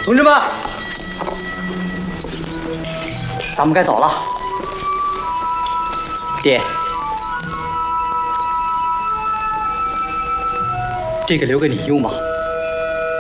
同志们，咱们该走了。爹，这个留给你用吧。